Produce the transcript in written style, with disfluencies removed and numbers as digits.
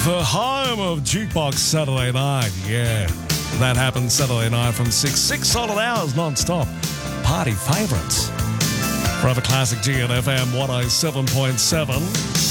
The home of Jukebox Saturday night. Yeah, that happens Saturday night from 6 solid hours non-stop. Party favourites. Forever Classic G and FM 107.7.